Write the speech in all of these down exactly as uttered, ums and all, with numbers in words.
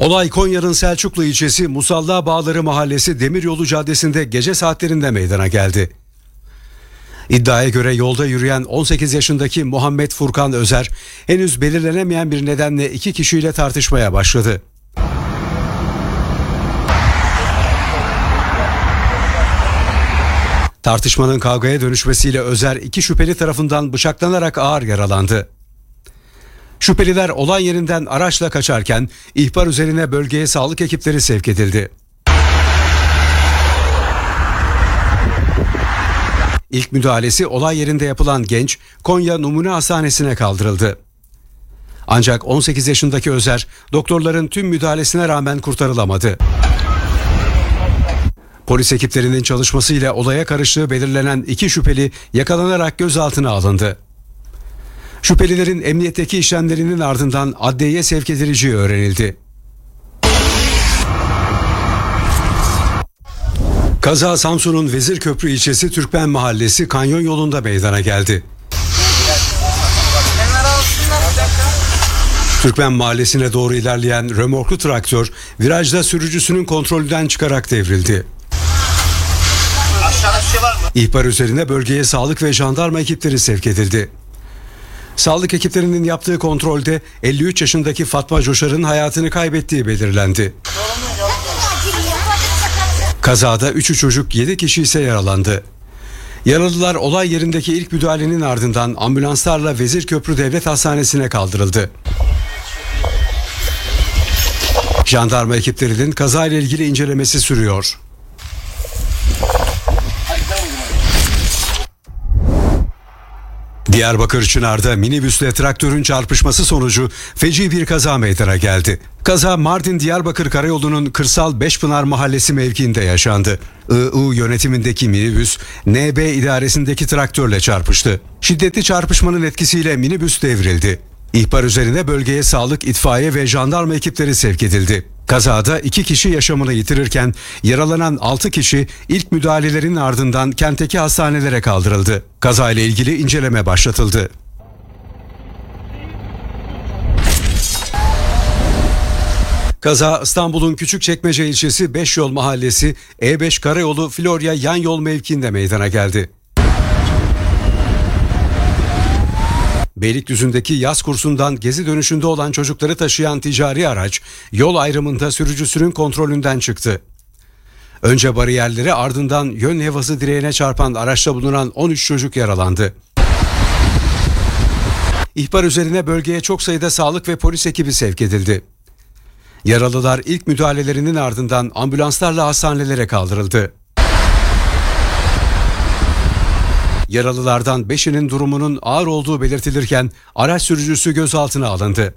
Olay Konya'nın Selçuklu ilçesi Musalla Bağları Mahallesi Demiryolu Caddesi'nde gece saatlerinde meydana geldi. İddiaya göre yolda yürüyen on sekiz yaşındaki Muhammed Furkan Özer henüz belirlenemeyen bir nedenle iki kişiyle tartışmaya başladı. Tartışmanın kavgaya dönüşmesiyle Özer iki şüpheli tarafından bıçaklanarak ağır yaralandı. Şüpheliler olay yerinden araçla kaçarken ihbar üzerine bölgeye sağlık ekipleri sevk edildi. İlk müdahalesi olay yerinde yapılan genç Konya Numune Hastanesi'ne kaldırıldı. Ancak on sekiz yaşındaki Özer doktorların tüm müdahalesine rağmen kurtarılamadı. Polis ekiplerinin çalışmasıyla olaya karıştığı belirlenen iki şüpheli yakalanarak gözaltına alındı. Şüphelilerin emniyetteki işlemlerinin ardından adliyeye sevk edileceği öğrenildi. Kaza Samsun'un Vezirköprü ilçesi Türkmen Mahallesi Kanyon yolunda meydana geldi. Türkmen Mahallesi'ne doğru ilerleyen römorklu traktör virajda sürücüsünün kontrolünden çıkarak devrildi. İhbar üzerine bölgeye sağlık ve jandarma ekipleri sevk edildi. Sağlık ekiplerinin yaptığı kontrolde elli üç yaşındaki Fatma Coşar'ın hayatını kaybettiği belirlendi. Kazada üçü çocuk, yedi kişi ise yaralandı. Yaralılar olay yerindeki ilk müdahalenin ardından ambulanslarla Vezirköprü Devlet Hastanesi'ne kaldırıldı. Jandarma ekiplerinin kazayla ilgili incelemesi sürüyor. Diyarbakır Çınar'da minibüsle traktörün çarpışması sonucu feci bir kaza meydana geldi. Kaza Mardin-Diyarbakır Karayolu'nun Kırsal Beşpınar Mahallesi mevkiinde yaşandı. I U yönetimindeki minibüs N B idaresindeki traktörle çarpıştı. Şiddetli çarpışmanın etkisiyle minibüs devrildi. İhbar üzerine bölgeye sağlık, itfaiye ve jandarma ekipleri sevk edildi. Kazada iki kişi yaşamını yitirirken yaralanan altı kişi ilk müdahalelerin ardından kentteki hastanelere kaldırıldı. Kazayla ilgili inceleme başlatıldı. Kaza İstanbul'un Küçükçekmece ilçesi Beşyol Mahallesi E beş Karayolu Florya yan yol mevkiinde meydana geldi. Beylikdüzü'ndeki yaz kursundan gezi dönüşünde olan çocukları taşıyan ticari araç yol ayrımında sürücüsünün kontrolünden çıktı. Önce bariyerlere, ardından yön levhası direğine çarpan araçta bulunan on üç çocuk yaralandı. İhbar üzerine bölgeye çok sayıda sağlık ve polis ekibi sevk edildi. Yaralılar ilk müdahalelerinin ardından ambulanslarla hastanelere kaldırıldı. Yaralılardan beşinin durumunun ağır olduğu belirtilirken araç sürücüsü gözaltına alındı.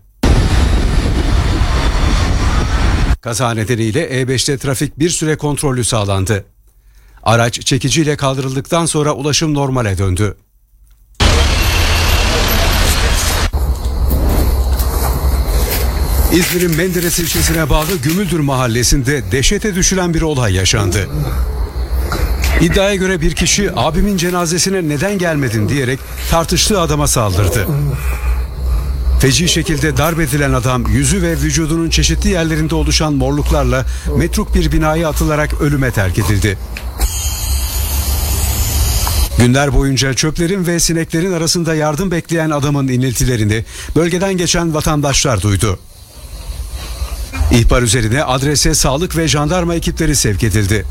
Kaza nedeniyle E beşte trafik bir süre kontrollü sağlandı. Araç çekiciyle kaldırıldıktan sonra ulaşım normale döndü. İzmir'in Menderes ilçesine bağlı Gümüldür mahallesinde dehşete düşüren bir olay yaşandı. İddiaya göre bir kişi abimin cenazesine neden gelmedin diyerek tartıştığı adama saldırdı. Feci şekilde darp edilen adam yüzü ve vücudunun çeşitli yerlerinde oluşan morluklarla metruk bir binaya atılarak ölüme terk edildi. Günler boyunca çöplerin ve sineklerin arasında yardım bekleyen adamın iniltilerini bölgeden geçen vatandaşlar duydu. İhbar üzerine adrese sağlık ve jandarma ekipleri sevk edildi.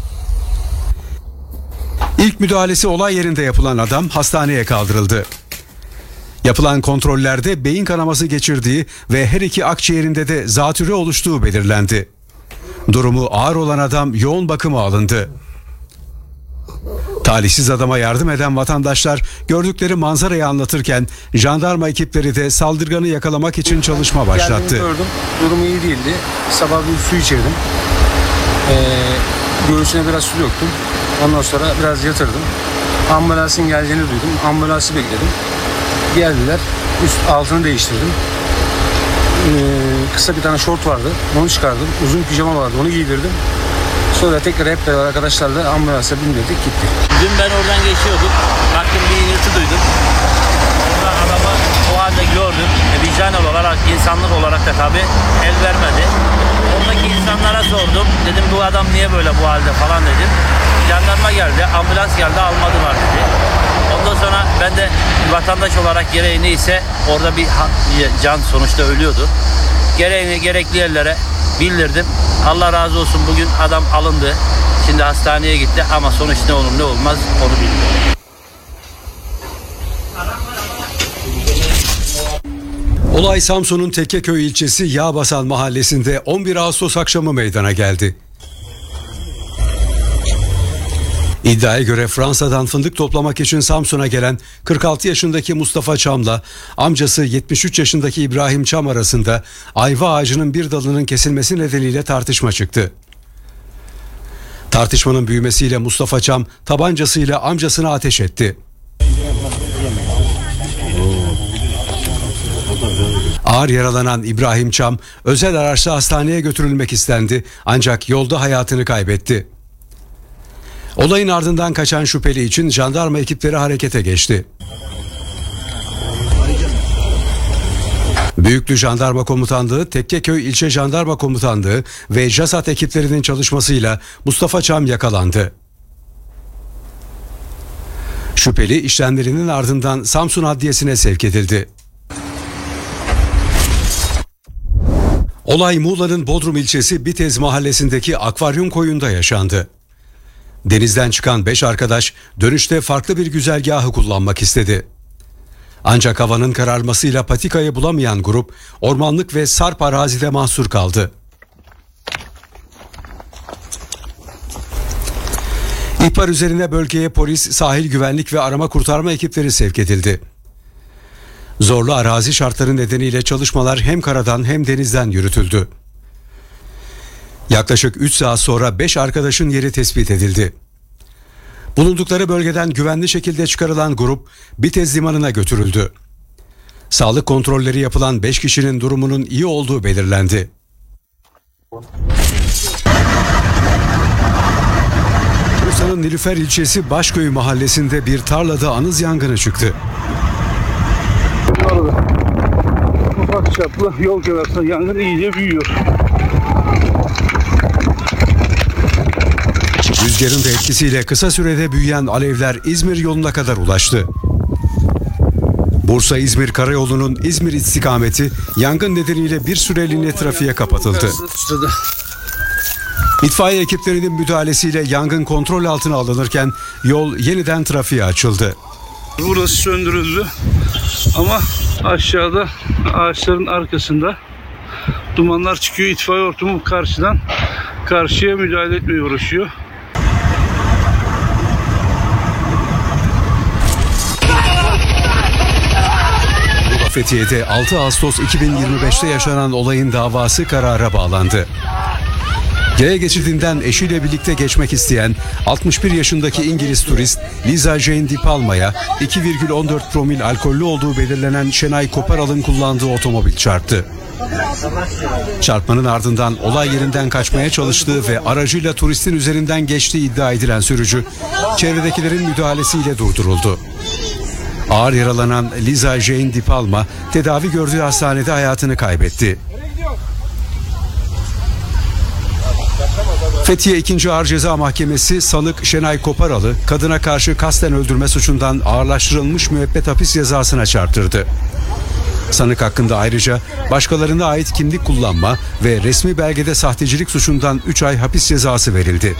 İlk müdahalesi olay yerinde yapılan adam hastaneye kaldırıldı. Yapılan kontrollerde beyin kanaması geçirdiği ve her iki akciğerinde de zatürre oluştuğu belirlendi. Durumu ağır olan adam yoğun bakıma alındı. Talihsiz adama yardım eden vatandaşlar gördükleri manzarayı anlatırken jandarma ekipleri de saldırganı yakalamak için çalışma başlattı. Geldiğini gördüm. Durumu iyi değildi. Sabah bir su içirdim. Ee, göğsüne biraz su döktüm. Ondan sonra biraz yatırdım. Ambulansın geleceğini duydum. Ambulansı bekledim. Geldiler. Üst altını değiştirdim. Ee, kısa bir tane şort vardı. Onu çıkardım. Uzun pijama vardı. Onu giydirdim. Sonra tekrar hep beraber arkadaşlarla ambulansa bindirdik gitti. Dün ben oradan geçiyordum. Baktım bir inilti duydum. Oradan adamı o halde gördüm. E, vicdan olarak olarak, insanlık olarak da tabii el vermedi. Oradaki insanlara sordum. Dedim bu adam niye böyle bu halde falan dedim. Jandarma geldi, ambulans geldi, almadılar dedi. Ondan sonra ben de vatandaş olarak gereği neyse orada bir can sonuçta ölüyordu. Gereğini gerekli yerlere bildirdim. Allah razı olsun, bugün adam alındı. Şimdi hastaneye gitti ama sonuç ne olur ne olmaz onu bilmiyorum. Olay Samsun'un Tekkeköy ilçesi Yağbasan mahallesinde on bir Ağustos akşamı meydana geldi. İddiaya göre Fransa'dan fındık toplamak için Samsun'a gelen kırk altı yaşındaki Mustafa Çam'la amcası yetmiş üç yaşındaki İbrahim Çam arasında ayva ağacının bir dalının kesilmesi nedeniyle tartışma çıktı. Tartışmanın büyümesiyle Mustafa Çam tabancasıyla amcasına ateş etti. Ağır yaralanan İbrahim Çam özel araçla hastaneye götürülmek istendi ancak yolda hayatını kaybetti. Olayın ardından kaçan şüpheli için jandarma ekipleri harekete geçti. Büyüklü Jandarma Komutanlığı, Tekkeköy İlçe Jandarma Komutanlığı ve JASAT ekiplerinin çalışmasıyla Mustafa Çam yakalandı. Şüpheli işlemlerinin ardından Samsun Adliyesi'ne sevk edildi. Olay Muğla'nın Bodrum ilçesi Bitez mahallesindeki akvaryum koyunda yaşandı. Denizden çıkan beş arkadaş dönüşte farklı bir güzergahı kullanmak istedi. Ancak havanın kararmasıyla patikayı bulamayan grup ormanlık ve sarp arazide mahsur kaldı. İhbar üzerine bölgeye polis, sahil güvenlik ve arama kurtarma ekipleri sevk edildi. Zorlu arazi şartları nedeniyle çalışmalar hem karadan hem denizden yürütüldü. Yaklaşık üç saat sonra beş arkadaşın yeri tespit edildi. Bulundukları bölgeden güvenli şekilde çıkarılan grup Bitez limanına götürüldü. Sağlık kontrolleri yapılan beş kişinin durumunun iyi olduğu belirlendi. Bursa'nın Nilüfer ilçesi Başköy mahallesinde bir tarlada anız yangını çıktı. Ufak çaplı yol kenarında yangın iyice büyüyor. Rüzgarın da etkisiyle kısa sürede büyüyen alevler İzmir yoluna kadar ulaştı. Bursa-İzmir karayolunun İzmir istikameti yangın nedeniyle bir süreliğine trafiğe kapatıldı. İtfaiye ekiplerinin müdahalesiyle yangın kontrol altına alınırken yol yeniden trafiğe açıldı. Burası söndürüldü ama aşağıda ağaçların arkasında dumanlar çıkıyor. İtfaiye hortumu karşıdan karşıya müdahale etmeye uğraşıyor. Fethiye'de altı Ağustos iki bin yirmi beş'te yaşanan olayın davası karara bağlandı. Yaya geçidinden eşiyle birlikte geçmek isteyen altmış bir yaşındaki İngiliz turist Liza Jane Di Palma'ya iki virgül on dört promil alkollü olduğu belirlenen Şenay Koparal'ın kullandığı otomobil çarptı. Çarpmanın ardından olay yerinden kaçmaya çalıştığı ve aracıyla turistin üzerinden geçtiği iddia edilen sürücü çevredekilerin müdahalesiyle durduruldu. Ağır yaralanan Liza Jane Di Palma tedavi gördüğü hastanede hayatını kaybetti. Fethiye ikinci Ağır Ceza Mahkemesi sanık Şenay Koparal'ı kadına karşı kasten öldürme suçundan ağırlaştırılmış müebbet hapis cezasına çarptırdı. Sanık hakkında ayrıca başkalarına ait kimlik kullanma ve resmi belgede sahtecilik suçundan üç ay hapis cezası verildi.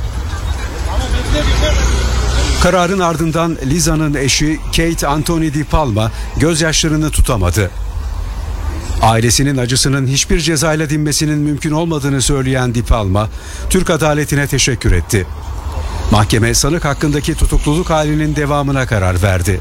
Kararın ardından Liza'nın eşi Kate Anthony Di Palma gözyaşlarını tutamadı. Ailesinin acısının hiçbir cezayla dinmesinin mümkün olmadığını söyleyen Di Palma, Türk adaletine teşekkür etti. Mahkeme sanık hakkındaki tutukluluk halinin devamına karar verdi.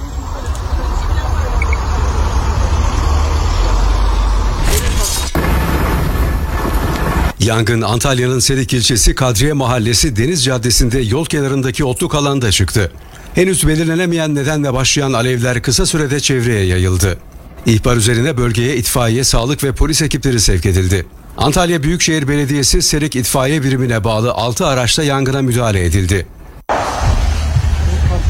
Yangın Antalya'nın Serik ilçesi Kadriye Mahallesi Deniz Caddesi'nde yol kenarındaki otluk alanda çıktı. Henüz belirlenemeyen nedenle başlayan alevler kısa sürede çevreye yayıldı. İhbar üzerine bölgeye itfaiye, sağlık ve polis ekipleri sevk edildi. Antalya Büyükşehir Belediyesi Serik İtfaiye Birimine bağlı altı araçla yangına müdahale edildi.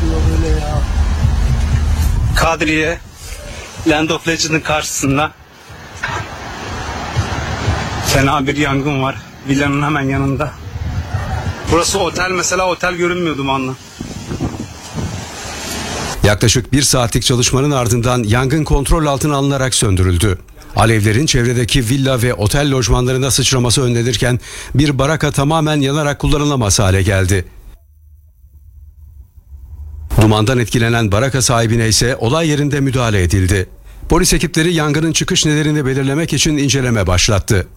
Kadriye Land of Legend'ın karşısında Fena bir yangın var. Villanın hemen yanında. Burası otel, mesela otel görünmüyor dumanla. Yaklaşık bir saatlik çalışmanın ardından yangın kontrol altına alınarak söndürüldü. Alevlerin çevredeki villa ve otel lojmanlarına sıçraması önlenirken bir baraka tamamen yanarak kullanılamaz hale geldi. Dumandan etkilenen baraka sahibine ise olay yerinde müdahale edildi. Polis ekipleri yangının çıkış nedenini belirlemek için inceleme başlattı.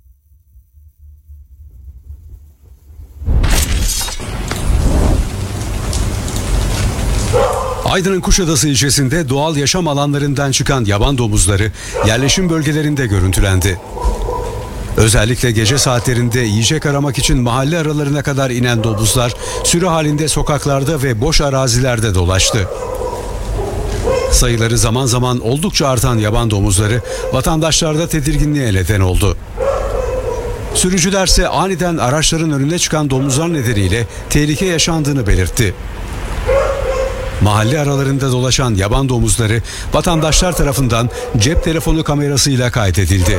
Aydın'ın Kuşadası ilçesinde doğal yaşam alanlarından çıkan yaban domuzları yerleşim bölgelerinde görüntülendi. Özellikle gece saatlerinde yiyecek aramak için mahalle aralarına kadar inen domuzlar sürü halinde sokaklarda ve boş arazilerde dolaştı. Sayıları zaman zaman oldukça artan yaban domuzları vatandaşlarda tedirginliğe neden oldu. Sürücülerse aniden araçların önüne çıkan domuzlar nedeniyle tehlike yaşandığını belirtti. Mahalle aralarında dolaşan yaban domuzları vatandaşlar tarafından cep telefonu kamerasıyla kaydedildi.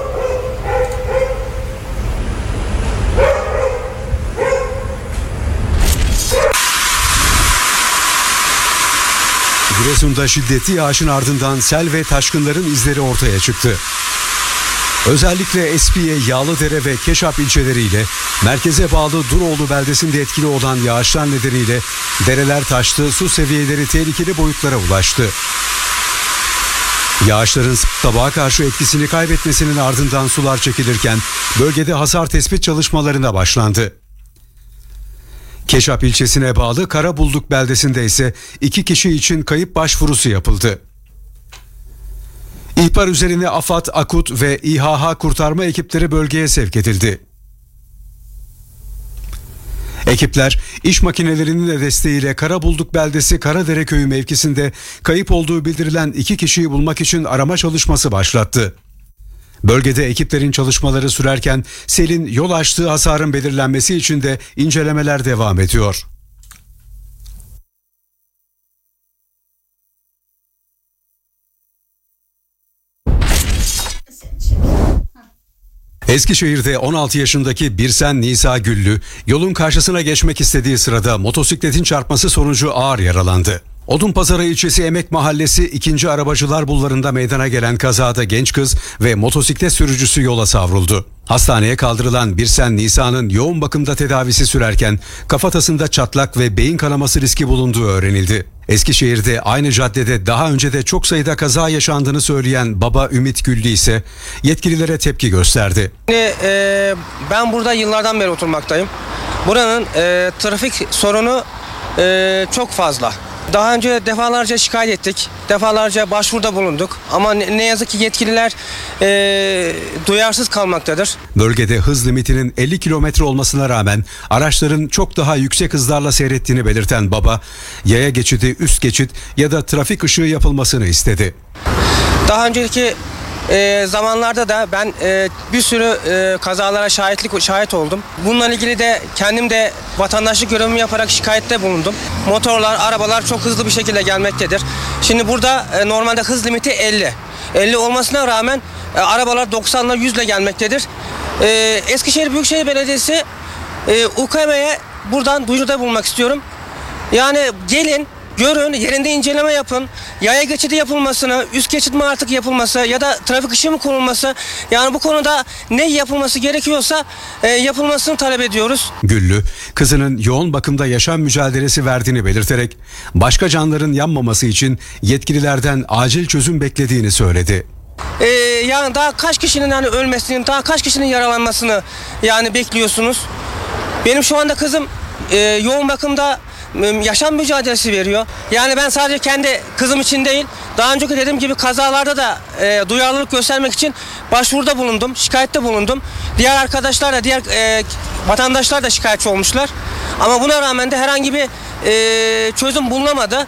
Giresun'da şiddetli yağışın ardından sel ve taşkınların izleri ortaya çıktı. Özellikle Espiye, Yağlıdere ve Keşap ilçeleriyle merkeze bağlı Duroğlu beldesinde etkili olan yağışlar nedeniyle dereler taştı, su seviyeleri tehlikeli boyutlara ulaştı. Yağışların sabaha karşı etkisini kaybetmesinin ardından sular çekilirken bölgede hasar tespit çalışmalarına başlandı. Keşap ilçesine bağlı Karabulduk beldesinde ise iki kişi için kayıp başvurusu yapıldı. İhbar üzerine AFAD, AKUT ve İHH kurtarma ekipleri bölgeye sevk edildi. Ekipler iş makinelerinin de desteğiyle Karabulduk beldesi Karadere köyü mevkisinde kayıp olduğu bildirilen iki kişiyi bulmak için arama çalışması başlattı. Bölgede ekiplerin çalışmaları sürerken selin yol açtığı hasarın belirlenmesi için de incelemeler devam ediyor. Eskişehir'de on altı yaşındaki Birsen Nisa Güllü yolun karşısına geçmek istediği sırada motosikletin çarpması sonucu ağır yaralandı. Odunpazarı ilçesi Emek Mahallesi ikinci Arabacılar Bulvarı'nda meydana gelen kazada genç kız ve motosiklet sürücüsü yola savruldu. Hastaneye kaldırılan Birsen Nisa'nın yoğun bakımda tedavisi sürerken kafatasında çatlak ve beyin kanaması riski bulunduğu öğrenildi. Eskişehir'de aynı caddede daha önce de çok sayıda kaza yaşandığını söyleyen baba Ümit Güllü ise yetkililere tepki gösterdi. E, ben burada yıllardan beri oturmaktayım. Buranın e, trafik sorunu e, çok fazla. Daha önce defalarca şikayet ettik, defalarca başvuruda bulunduk ama ne, ne yazık ki yetkililer e, duyarsız kalmaktadır. Bölgede hız limitinin elli kilometre olmasına rağmen araçların çok daha yüksek hızlarla seyrettiğini belirten baba, yaya geçidi, üst geçit ya da trafik ışığı yapılmasını istedi. Daha önceki e, zamanlarda da ben e, bir sürü e, kazalara şahitlik şahit oldum. Bununla ilgili de kendim de vatandaşlık görevimi yaparak şikayette bulundum. Motorlar, arabalar çok hızlı bir şekilde gelmektedir. Şimdi burada e, normalde hız limiti elli. elli olmasına rağmen e, arabalar doksanla yüzle gelmektedir. E, Eskişehir Büyükşehir Belediyesi e, U K M'ye buradan duyuruda bulunmak istiyorum. Yani gelin, görün, yerinde inceleme yapın. Yaya geçidi yapılmasını, üst geçit mi artık yapılması ya da trafik ışığı mı konulması, yani bu konuda ne yapılması gerekiyorsa e, yapılmasını talep ediyoruz. Güllü, kızının yoğun bakımda yaşam mücadelesi verdiğini belirterek başka canların yanmaması için yetkililerden acil çözüm beklediğini söyledi. Ee, yani daha kaç kişinin hani ölmesini, daha kaç kişinin yaralanmasını yani bekliyorsunuz. Benim şu anda kızım e, yoğun bakımda yaşam mücadelesi veriyor. Yani ben sadece kendi kızım için değil, daha önceki dediğim gibi kazalarda da e, duyarlılık göstermek için başvuruda bulundum, şikayette bulundum. Diğer arkadaşlar da, diğer e, vatandaşlar da şikayetçi olmuşlar. Ama buna rağmen de herhangi bir e, çözüm bulunamadı.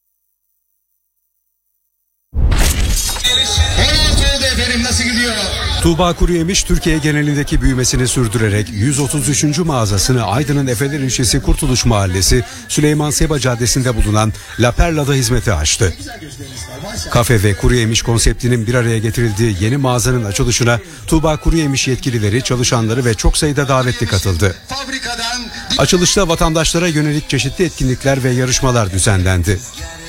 Hey efendim, nasıl gidiyor? Tuğba Kuruyemiş Türkiye genelindeki büyümesini sürdürerek yüz otuz üçüncü mağazasını Aydın'ın Efeler ilçesi Kurtuluş Mahallesi Süleyman Seba Caddesi'nde bulunan La Perla'da hizmete açtı. Kafe ve Kuruyemiş konseptinin bir araya getirildiği yeni mağazanın açılışına Tuğba Kuruyemiş yetkilileri, çalışanları ve çok sayıda davetli katıldı. Açılışta vatandaşlara yönelik çeşitli etkinlikler ve yarışmalar düzenlendi.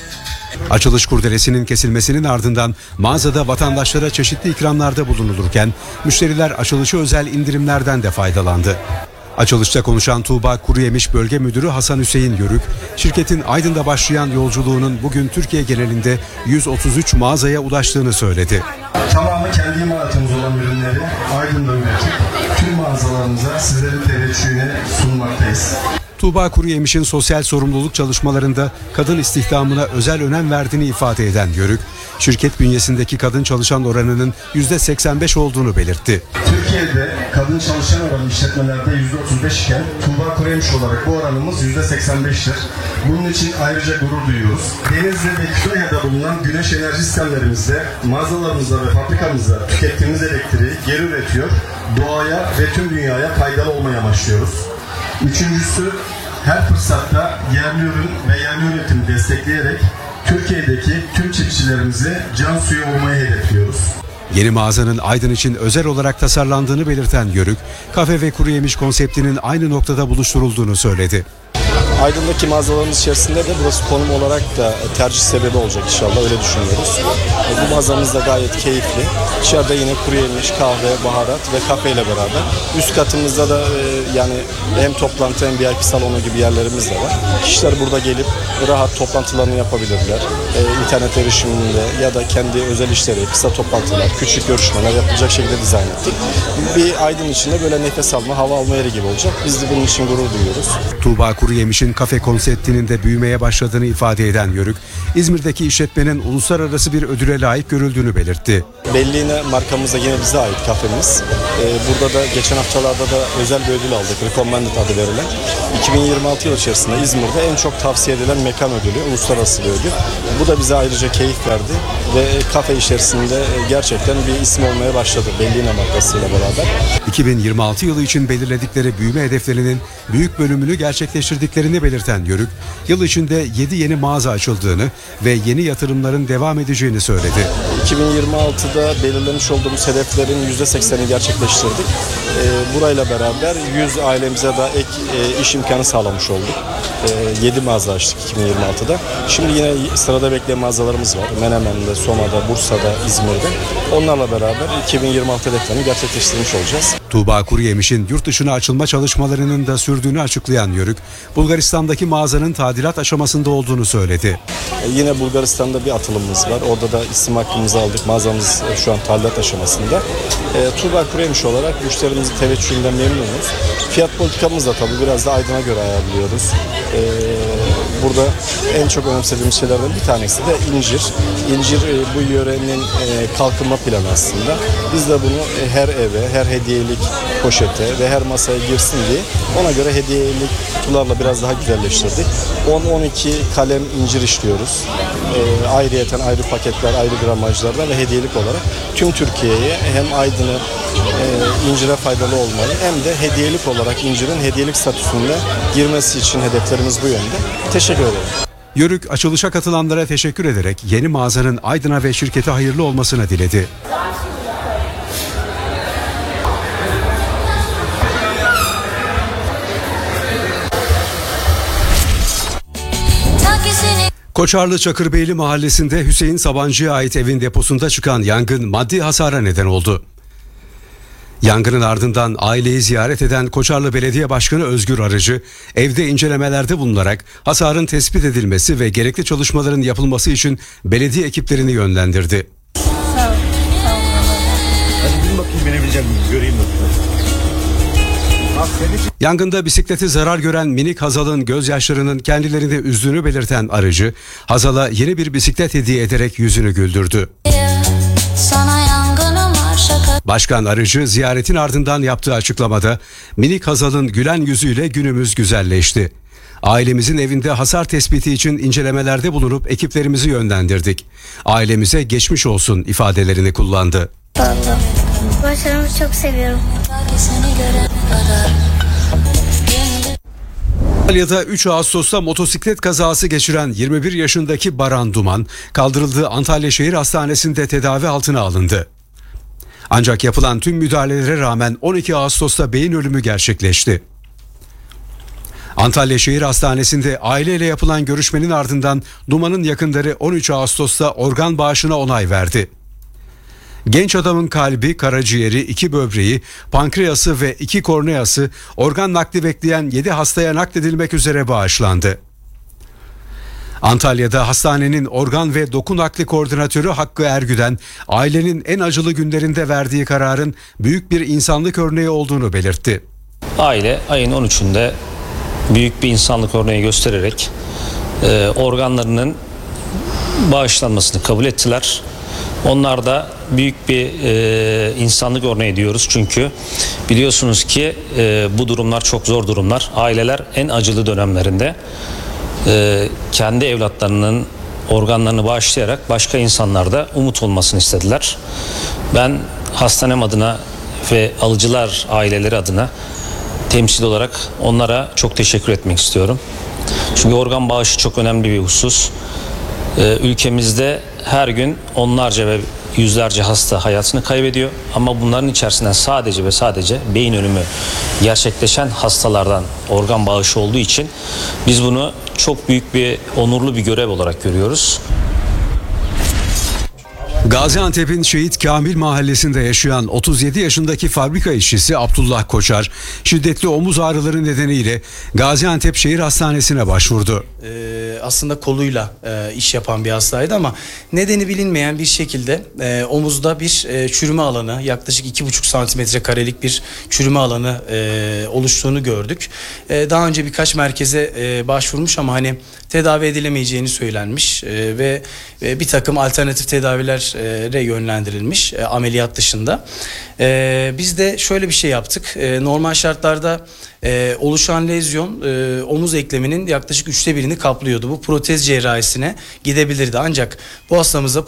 Açılış kurdelesinin kesilmesinin ardından mağazada vatandaşlara çeşitli ikramlarda bulunulurken müşteriler açılışı özel indirimlerden de faydalandı. Açılışta konuşan Tuğba Kuruyemiş Bölge Müdürü Hasan Hüseyin Yörük, şirketin Aydın'da başlayan yolculuğunun bugün Türkiye genelinde yüz otuz üç mağazaya ulaştığını söyledi. Tamamı kendi imalatımız olan ürünleri Aydın'da üretip tüm mağazalarımıza sizlerin teveccühüne sunmaktayız. Tuğba Kuruyemiş'in sosyal sorumluluk çalışmalarında kadın istihdamına özel önem verdiğini ifade eden Yörük, şirket bünyesindeki kadın çalışan oranının yüzde seksen beş olduğunu belirtti. Türkiye'de kadın çalışan oranı işletmelerde yüzde otuz beş iken Tuğba Kuruyemiş olarak bu oranımız yüzde seksen beş'tir. Bunun için ayrıca gurur duyuyoruz. Denizli ve Kütahya'da bulunan güneş enerji sistemlerimizde mağazalarımızda ve fabrikamızda tükettiğimiz elektriği geri üretiyor, doğaya ve tüm dünyaya faydalı olmaya başlıyoruz. Üçüncüsü, her fırsatta yerli ürün ve yerli üretimi destekleyerek Türkiye'deki tüm çiftçilerimizi can suyu olmayı hedefliyoruz. Yeni mağazanın Aydın için özel olarak tasarlandığını belirten Yörük, kafe ve Kuruyemiş konseptinin aynı noktada buluşturulduğunu söyledi. Aydın'daki mağazalarımız içerisinde de burası konum olarak da tercih sebebi olacak inşallah, öyle düşünüyoruz. Bu mağazamız da gayet keyifli. İçeride yine Kuruyemiş, kahve, baharat ve kafe ile beraber. Üst katımızda da yani hem toplantı hem V I P salonu gibi yerlerimiz de var. Kişiler burada gelip rahat toplantılarını yapabilirler. İnternet erişiminde ya da kendi özel işleri, kısa toplantılar, küçük görüşmeler yapılacak şekilde dizayn ettik. Bir Aydın içinde böyle nefes alma, hava alma yeri gibi olacak. Biz de bunun için gurur duyuyoruz. Tuğba Kuruyemiş'in kafe konseptinin de büyümeye başladığını ifade eden Yörük, İzmir'deki işletmenin uluslararası bir ödüle layık görüldüğünü belirtti. Belliğine markamızda yine bize ait kafemiz. Ee, burada da geçen haftalarda da özel bir ödül aldık. Recommended adı verilen. iki bin yirmi altı yıl içerisinde İzmir'de en çok tavsiye edilen mekan ödülü, uluslararası bir ödül. Bu da bize ayrıca keyif verdi ve kafe içerisinde gerçekten bir isim olmaya başladı Belliğine markasıyla beraber. iki bin yirmi altı yılı için belirledikleri büyüme hedeflerinin büyük bölümünü gerçekleştirdiklerini belirten Yörük, yıl içinde yedi yeni mağaza açıldığını ve yeni yatırımların devam edeceğini söyledi. iki bin yirmi altıda belirlemiş olduğumuz hedeflerin yüzde seksenini gerçekleştirdik. E, burayla beraber yüz ailemize de ek e, iş imkanı sağlamış olduk. E, yedi mağaza açtık iki bin yirmi altıda. Şimdi yine sırada bekleyen mağazalarımız var. Menemen'de, Soma'da, Bursa'da, İzmir'de. Onlarla beraber iki bin yirmi altı hedeflerini gerçekleştirmiş olacağız. Tuğba Kuruyemiş'in yurt dışına açılma çalışmalarının da sürdüğünü açıklayan Yörük, Bulgaristan'daki mağazanın tadilat aşamasında olduğunu söyledi. E, yine Bulgaristan'da bir atılımımız var. Orada da isim hakkımızı aldık. Mağazamız şu an tadilat aşamasında. E, Tuğba Kuruyemiş olarak müşterimizin teveccühünden memnunuz. Fiyat politikamız da tabii biraz da Aydın'a göre ayarlıyoruz. E, burada en çok önemsediğimiz şeylerden bir tanesi de incir. İncir e, bu yörenin e, kalkınma planı aslında. Biz de bunu e, her eve, her hediyelik poşete ve her masaya girsin diye ona göre hediyelik kutularla biraz daha güzelleştirdik. on on iki kalem incir işliyoruz. E, ayrıyeten ayrı paketler, ayrı gramajlarda ve hediyelik olarak tüm Türkiye'ye hem Aydın'ı e, incire faydalı olmayı hem de hediyelik olarak incirin hediyelik statüsünde girmesi için hedeflerimiz bu yönde. Teşekkür ederim. Yörük açılışa katılanlara teşekkür ederek yeni mağazanın Aydın'a ve şirkete hayırlı olmasını diledi. Koçarlı Çakırbeyli mahallesinde Hüseyin Sabancı'ya ait evin deposunda çıkan yangın maddi hasara neden oldu. Yangının ardından aileyi ziyaret eden Koçarlı Belediye Başkanı Özgür Arıcı, evde incelemelerde bulunarak hasarın tespit edilmesi ve gerekli çalışmaların yapılması için belediye ekiplerini yönlendirdi. Sağ ol. Sağ ol. Hadi bir bakayım binebilecek miyim? Göreyim bakayım. Yangında bisikleti zarar gören minik Hazal'ın gözyaşlarının kendilerini üzdüğünü belirten Arıcı, Hazal'a yeni bir bisiklet hediye ederek yüzünü güldürdü. Başkan Arıcı ziyaretin ardından yaptığı açıklamada minik Hazal'ın gülen yüzüyle günümüz güzelleşti. Ailemizin evinde hasar tespiti için incelemelerde bulunup ekiplerimizi yönlendirdik. Ailemize geçmiş olsun ifadelerini kullandı. Vallahi. Başarımı çok seviyorum. Antalya'da üç Ağustos'ta motosiklet kazası geçiren yirmi bir yaşındaki Baran Duman kaldırıldığı Antalya Şehir Hastanesi'nde tedavi altına alındı. Ancak yapılan tüm müdahalelere rağmen on iki Ağustos'ta beyin ölümü gerçekleşti. Antalya Şehir Hastanesi'nde aileyle yapılan görüşmenin ardından Duman'ın yakınları on üç Ağustos'ta organ bağışına onay verdi. Genç adamın kalbi, karaciğeri, iki böbreği, pankreası ve iki korneası organ nakli bekleyen yedi hastaya nakledilmek üzere bağışlandı. Antalya'da hastanenin organ ve doku nakli koordinatörü Hakkı Ergüden, ailenin en acılı günlerinde verdiği kararın büyük bir insanlık örneği olduğunu belirtti. Aile ayın on üçünde büyük bir insanlık örneği göstererek e, organlarının bağışlanmasını kabul ettiler. Onlar da büyük bir e, insanlık örneği diyoruz çünkü biliyorsunuz ki e, bu durumlar çok zor durumlar. Aileler en acılı dönemlerinde e, kendi evlatlarının organlarını bağışlayarak başka insanlarda umut olmasını istediler. Ben hastanem adına ve alıcılar aileleri adına temsil olarak onlara çok teşekkür etmek istiyorum. Çünkü organ bağışı çok önemli bir husus. Ee, ülkemizde her gün onlarca ve yüzlerce hasta hayatını kaybediyor. Ama bunların içerisinden sadece ve sadece beyin ölümü gerçekleşen hastalardan organ bağışı olduğu için biz bunu çok büyük bir onurlu bir görev olarak görüyoruz. Gaziantep'in Şehit Kamil mahallesinde yaşayan otuz yedi yaşındaki fabrika işçisi Abdullah Koçar, şiddetli omuz ağrıları nedeniyle Gaziantep Şehir Hastanesi'ne başvurdu. Ee, aslında koluyla e, iş yapan bir hastaydı ama nedeni bilinmeyen bir şekilde e, omuzda bir e, çürüme alanı, yaklaşık iki buçuk santimetre karelik bir çürüme alanı e, oluştuğunu gördük. E, daha önce birkaç merkeze e, başvurmuş ama hani tedavi edilemeyeceğini söylenmiş e, ve e, bir takım alternatif tedavilere yönlendirilmiş e, ameliyat dışında. E, biz de şöyle bir şey yaptık. E, normal şartlarda e, oluşan lezyon e, omuz ekleminin yaklaşık üçte birini kaplıyordu. Bu protez cerrahisine gidebilirdi ancak bu hastamıza